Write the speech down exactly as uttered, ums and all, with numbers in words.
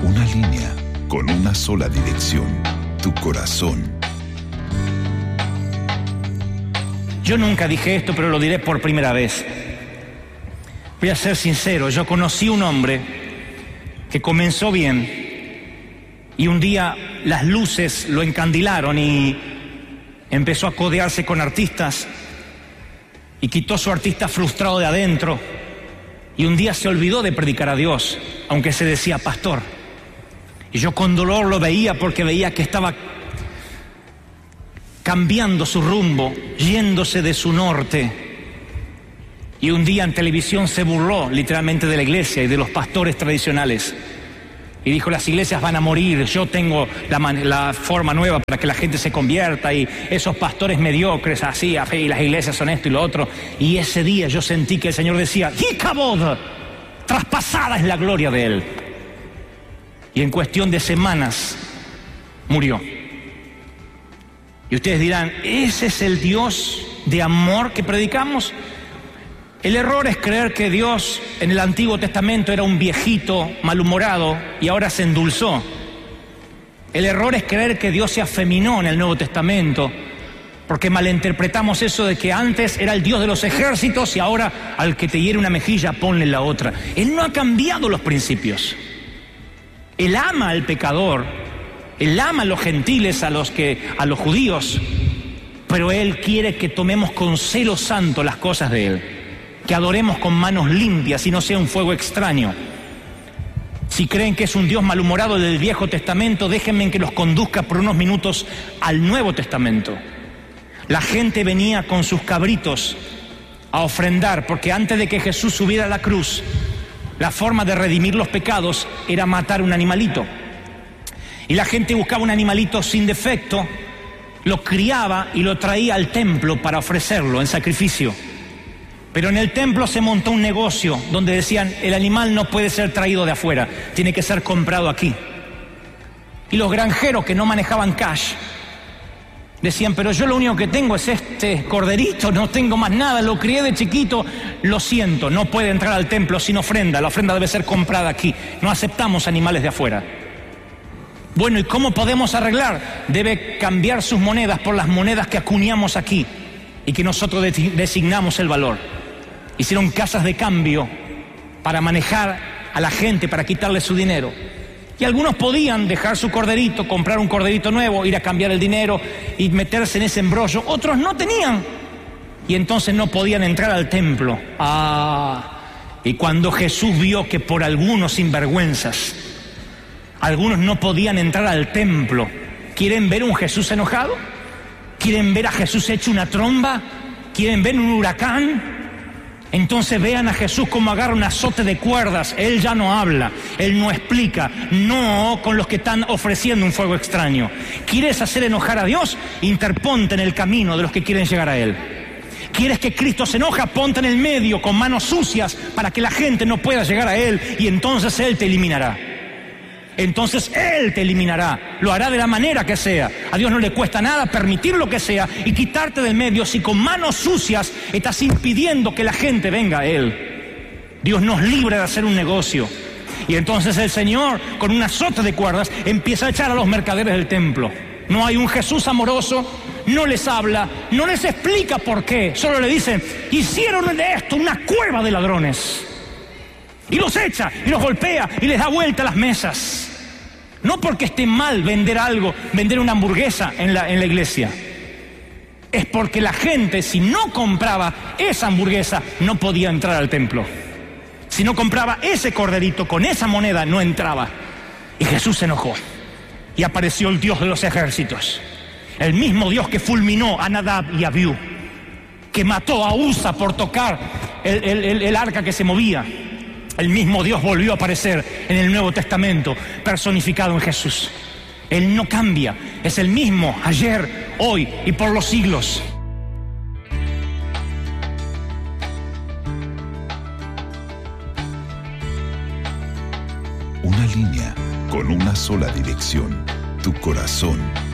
Una línea con una sola dirección, tu corazón. Yo nunca dije esto, pero lo diré por primera vez. Voy a ser sincero, yo conocí un hombre que comenzó bien y un día las luces lo encandilaron y empezó a codearse con artistas y quitó su artista frustrado de adentro y un día se olvidó de predicar a Dios, aunque se decía pastor. Y yo con dolor lo veía porque veía que estaba cambiando su rumbo, yéndose de su norte. Y un día en televisión se burló literalmente de la iglesia y de los pastores tradicionales. Y dijo, las iglesias van a morir, yo tengo la, man- la forma nueva para que la gente se convierta y esos pastores mediocres así, a fe, y las iglesias son esto y lo otro. Y ese día yo sentí que el Señor decía, ¡Hikabod! Traspasada es la gloria de Él. Y en cuestión de semanas murió. Y ustedes dirán, ¿ese es el Dios de amor que predicamos? El error es creer que Dios en el Antiguo Testamento era un viejito malhumorado y ahora se endulzó. El error es creer que Dios se afeminó en el Nuevo Testamento, porque malinterpretamos eso de que antes era el Dios de los ejércitos y ahora al que te hiere una mejilla ponle la otra. Él no ha cambiado los principios. Él ama al pecador, Él ama a los gentiles, a los, que, a los judíos, pero Él quiere que tomemos con celo santo las cosas de Él. Que adoremos con manos limpias y no sea un fuego extraño. Si creen que es un Dios malhumorado del Viejo Testamento, déjenme que los conduzca por unos minutos al Nuevo Testamento. La gente venía con sus cabritos a ofrendar, porque antes de que Jesús subiera a la cruz, la forma de redimir los pecados era matar un animalito. Y la gente buscaba un animalito sin defecto, lo criaba y lo traía al templo para ofrecerlo en sacrificio. Pero en el templo se montó un negocio donde decían, el animal no puede ser traído de afuera, tiene que ser comprado aquí. Y los granjeros que no manejaban cash decían, pero yo lo único que tengo es este corderito, no tengo más nada, lo crié de chiquito, lo siento, no puede entrar al templo sin ofrenda, la ofrenda debe ser comprada aquí, no aceptamos animales de afuera. Bueno, ¿y cómo podemos arreglar? Debe cambiar sus monedas por las monedas que acuñamos aquí y que nosotros designamos el valor. Hicieron casas de cambio para manejar a la gente, para quitarle su dinero. Y algunos podían dejar su corderito, comprar un corderito nuevo, ir a cambiar el dinero y meterse en ese embrollo. Otros no tenían. Y entonces no podían entrar al templo. Ah, y cuando Jesús vio que por algunos sinvergüenzas, algunos no podían entrar al templo, ¿quieren ver un Jesús enojado? ¿Quieren ver a Jesús hecho una tromba? ¿Quieren ver un huracán? Entonces vean a Jesús como agarra un azote de cuerdas. Él ya no habla, Él no explica, no con los que están ofreciendo un fuego extraño. ¿Quieres hacer enojar a Dios? Interponte en el camino de los que quieren llegar a Él. ¿Quieres que Cristo se enoja? Ponte en el medio con manos sucias para que la gente no pueda llegar a Él y entonces Él te eliminará. Entonces Él te eliminará, lo hará de la manera que sea. A Dios no le cuesta nada permitir lo que sea y quitarte del medio si con manos sucias estás impidiendo que la gente venga a Él. Dios nos libre de hacer un negocio. Y entonces el Señor, con un azote de cuerdas, empieza a echar a los mercaderes del templo. No hay un Jesús amoroso, no les habla, no les explica por qué. Solo le dicen, hicieron de esto una cueva de ladrones. Y los echa, y los golpea, y les da vuelta a las mesas. No porque esté mal vender algo, vender una hamburguesa en la, en la iglesia. Es porque la gente, si no compraba esa hamburguesa, no podía entrar al templo. Si no compraba ese corderito con esa moneda, no entraba. Y Jesús se enojó. Y apareció el Dios de los ejércitos. El mismo Dios que fulminó a Nadab y Abiú. Que mató a Usa por tocar el, el, el, el arca que se movía. El mismo Dios volvió a aparecer en el Nuevo Testamento, personificado en Jesús. Él no cambia, es el mismo ayer, hoy y por los siglos. Una línea con una sola dirección, tu corazón.